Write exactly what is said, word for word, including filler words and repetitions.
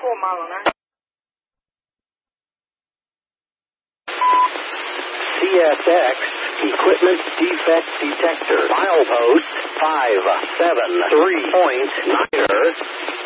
four mile on hour. C S X Equipment Defect Detector. Milepost five seven three point niner.